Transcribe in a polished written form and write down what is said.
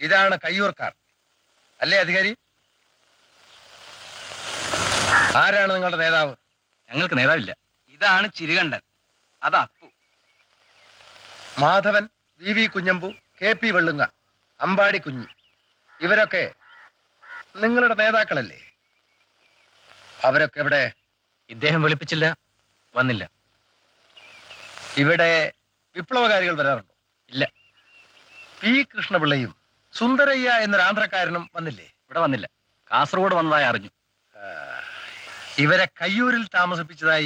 ഇതാണ് കയ്യൂർക്കാർ അല്ലേ അധികാരി? ആരാണ് നിങ്ങളുടെ നേതാവ്? ഞങ്ങൾക്ക് നേതാവില്ല. ഇതാണ് ചിരുകണ്ഠൻ, അത് അപ്പു. മാധവൻ, വി കുഞ്ഞമ്പു, KP വെള്ളുങ്ങ, അമ്പാടി കുഞ്ഞി, ഇവരൊക്കെ നിങ്ങളുടെ നേതാക്കളല്ലേ? അവരൊക്കെ എവിടെ? ഇദ്ദേഹം വിളിപ്പിച്ചില്ല, വന്നില്ല. ഇവിടെ വിപ്ലവകാരികൾ വരാറുണ്ടോ? ഇല്ല. P കൃഷ്ണപിള്ളയും സുന്ദരയ്യ എന്നൊരു ആന്ധ്രക്കാരനും വന്നില്ലേ? ഇവിടെ വന്നില്ല. കാസർഗോഡ് വന്നതായി അറിഞ്ഞു. ഇവരെ കയ്യൂരിൽ താമസിപ്പിച്ചതായി